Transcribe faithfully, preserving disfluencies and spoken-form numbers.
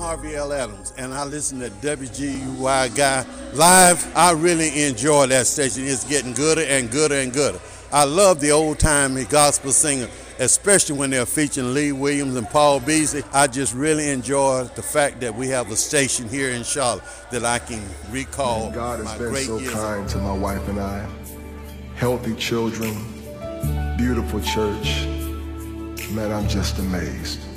Harvey L. Adams, and I listen to W G Y Guy live. I really enjoy that station. It's getting gooder and gooder and gooder. I love the old-time gospel singer, especially when they're featuring Lee Williams and Paul Beasley. I just really enjoy the fact that we have a station here in Charlotte that I can recall. Man, God has my been great so years kind ago. to my wife and I. Healthy children, beautiful church. Man, I'm just amazed.